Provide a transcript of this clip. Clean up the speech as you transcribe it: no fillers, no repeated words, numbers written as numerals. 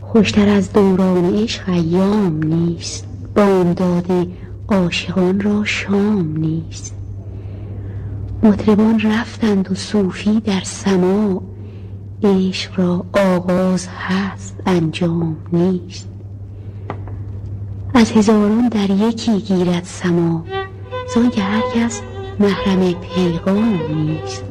خوشتر از دوران عشق ایام نیست، بامداد عاشقان را شام نیست. مطربان رفتند و صوفی در سماع، عشق را آغاز هست انجام نیست. از هزاران در یکی گیرد سماع، زان که هر کس محرم پیغام نیست.